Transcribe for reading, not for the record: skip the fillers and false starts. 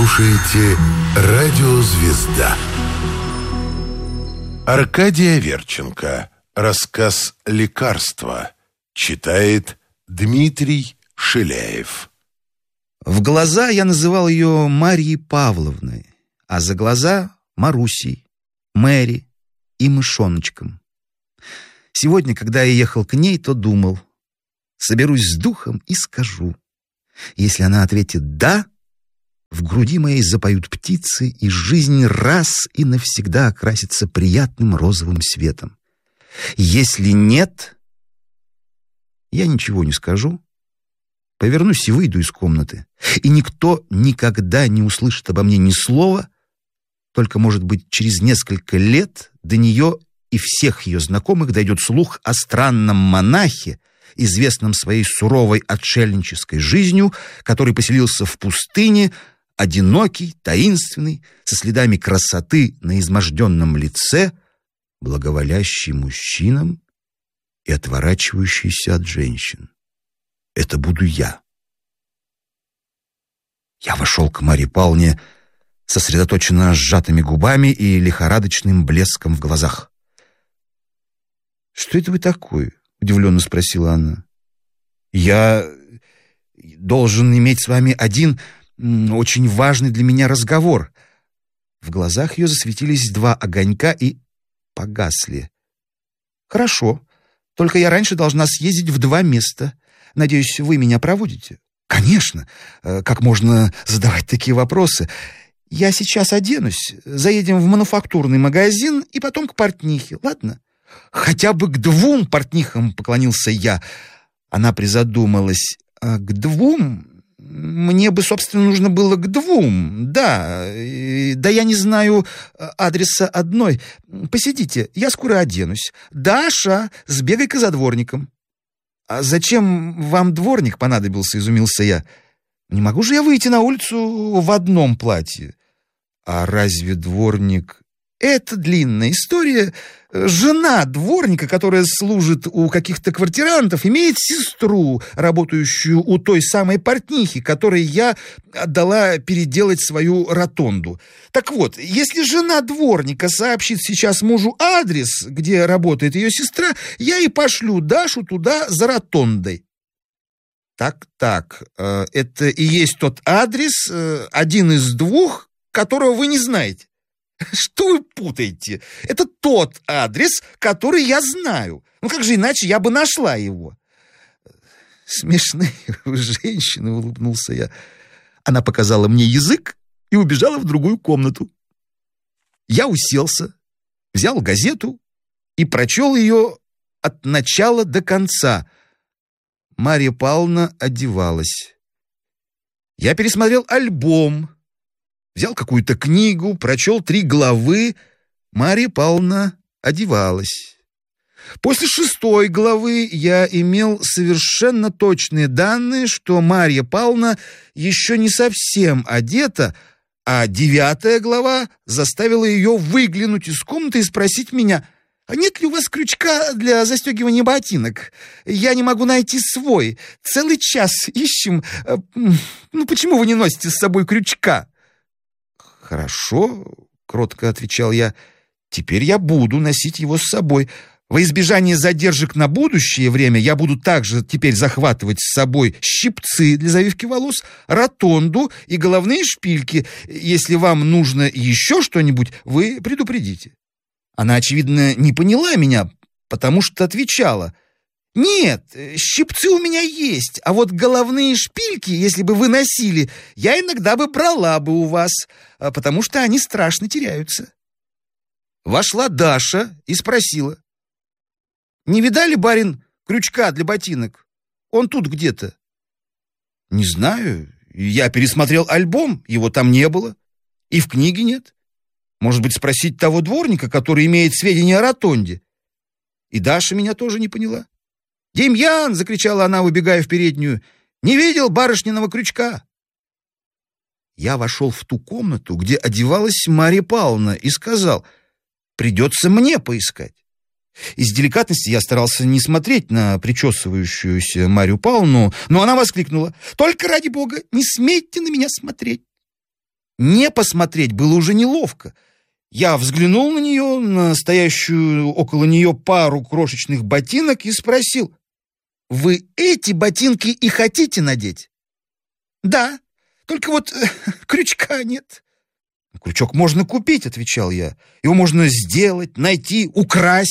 слушаете «Радио Звезда». Аркадий Аверченко. Рассказ «Лекарство». Читает Дмитрий Шиляев. В глаза я называл ее Марьей Павловной, а за глаза — Марусей, Мэри и мышоночком. Сегодня, когда я ехал к ней, то думал, соберусь с духом и скажу. Если она ответит «да», в груди моей запоют птицы, и жизнь раз и навсегда окрасится приятным розовым светом. Если нет, я ничего не скажу, повернусь и выйду из комнаты, и никто никогда не услышит обо мне ни слова, только, может быть, через несколько лет до нее и всех ее знакомых дойдет слух о странном монахе, известном своей суровой отшельнической жизнью, который поселился в пустыне, одинокий, таинственный, со следами красоты на изможденном лице, благоволящий мужчинам и отворачивающийся от женщин. Это буду я. Я вошел к Марье Павловне сосредоточенно сжатыми губами и лихорадочным блеском в глазах. «Что это вы такое?» — удивленно спросила она. «Я должен иметь с вами один очень важный для меня разговор». В глазах ее засветились два огонька и погасли. «Хорошо, только я раньше должна съездить в 2 места. Надеюсь, вы меня проводите?» «Конечно. Как можно задавать такие вопросы? Я сейчас оденусь, заедем в мануфактурный магазин и потом к портнихе, ладно?» «Хотя бы к 2 портнихам», — поклонился я. Она призадумалась. «А к 2? Мне бы, собственно, нужно было к 2. Да, я не знаю адреса одной. Посидите, я скоро оденусь. Даша, сбегай-ка за дворником». «А зачем вам дворник понадобился?» — изумился я. «Не могу же я выйти на улицу в одном платье». «А разве дворник...» «Это длинная история. Жена дворника, которая служит у каких-то квартирантов, имеет сестру, работающую у той самой портнихи, которой я отдала переделать свою ротонду. Так вот, если жена дворника сообщит сейчас мужу адрес, где работает ее сестра, я и пошлю Дашу туда за ротондой». «Так, это и есть тот адрес, один из 2, которого вы не знаете?» «Что вы путаете? Это тот адрес, который я знаю. Ну как же иначе я бы нашла его?» «Смешные вы женщины», — улыбнулся я. Она показала мне язык и убежала в другую комнату. Я уселся, взял газету и прочел ее от начала до конца. Марья Павловна одевалась. Я пересмотрел альбом, взял какую-то книгу, прочел 3 главы. Марья Павловна одевалась. После 6 главы я имел совершенно точные данные, что Марья Павловна еще не совсем одета, а 9 глава заставила ее выглянуть из комнаты и спросить меня: «А нет ли у вас крючка для застегивания ботинок? Я не могу найти свой. Целый час ищем. Ну почему вы не носите с собой крючка?» «Хорошо», — кротко отвечал я, — «теперь я буду носить его с собой. Во избежание задержек на будущее время я буду также теперь захватывать с собой щипцы для завивки волос, ротонду и головные шпильки. Если вам нужно еще что-нибудь, вы предупредите». Она, очевидно, не поняла меня, потому что отвечала: «Нет, щипцы у меня есть, а вот головные шпильки, если бы вы носили, я иногда бы брала бы у вас, потому что они страшно теряются». Вошла Даша и спросила: «Не видали, барин, крючка для ботинок? Он тут где-то». «Не знаю, я пересмотрел альбом, его там не было, и в книге нет. Может быть, спросить того дворника, который имеет сведения о ротонде?» И Даша меня тоже не поняла. «Демьян!» — закричала она, выбегая в переднюю. «Не видел барышниного крючка?» Я вошел в ту комнату, где одевалась Марья Павловна, и сказал: «Придется мне поискать». Из деликатности я старался не смотреть на причесывающуюся Марью Павловну, но она воскликнула: «Только ради бога, не смейте на меня смотреть!» не посмотреть было уже неловко. Я взглянул на нее, на стоящую около нее пару крошечных ботинок, и спросил: «Вы эти ботинки и хотите надеть?» «Да, только вот крючка нет». «Крючок можно купить», — отвечал я. «Его можно сделать, найти, украсть».